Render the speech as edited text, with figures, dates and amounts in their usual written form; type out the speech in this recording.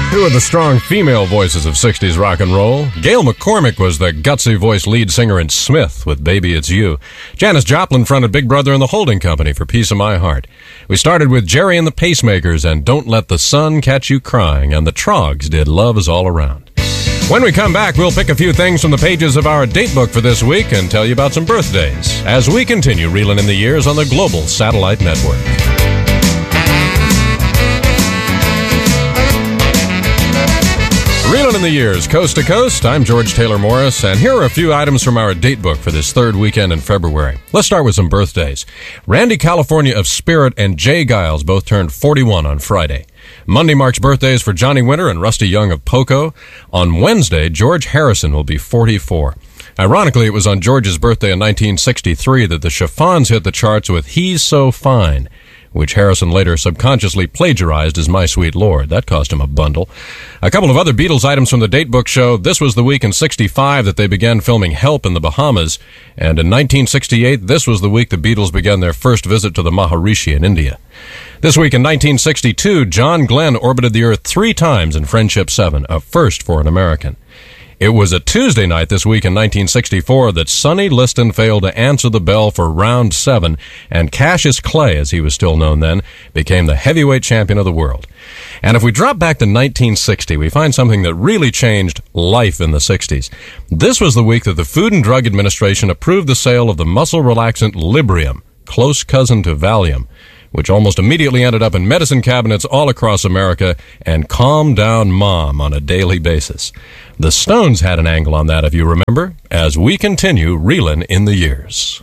Two of the strong female voices of 60s rock and roll. Gail McCormick was the gutsy voice lead singer in Smith with Baby It's You. Janis Joplin fronted Big Brother and the Holding Company for Piece of My Heart. We started with Jerry and the Pacemakers and Don't Let the Sun Catch You Crying, and the Troggs did Love Is All Around. When we come back, we'll pick a few things from the pages of our date book for this week and tell you about some birthdays as we continue reeling in the years on the Global Satellite Network. Reeling in the years, coast to coast, I'm George Taylor Morris, and here are a few items from our date book for this third weekend in February. Let's start with some birthdays. Randy California of Spirit and Jay Giles both turned 41 on Friday. Monday marks birthdays for Johnny Winter and Rusty Young of Poco. On Wednesday, George Harrison will be 44. Ironically, it was on George's birthday in 1963 that the Chiffons hit the charts with He's So Fine, which Harrison later subconsciously plagiarized as My Sweet Lord. That cost him a bundle. A couple of other Beatles items from the date book show. This was the week in 65 that they began filming Help in the Bahamas, and in 1968, this was the week the Beatles began their first visit to the Maharishi in India. This week in 1962, John Glenn orbited the Earth 3 times in Friendship 7, a first for an American. It was a Tuesday night this week in 1964 that Sonny Liston failed to answer the bell for round 7, and Cassius Clay, as he was still known then, became the heavyweight champion of the world. And if we drop back to 1960, we find something that really changed life in the 60s. This was the week that the Food and Drug Administration approved the sale of the muscle relaxant Librium, close cousin to Valium, which almost immediately ended up in medicine cabinets all across America and calmed down Mom on a daily basis. The Stones had an angle on that, if you remember, as we continue reeling in the years.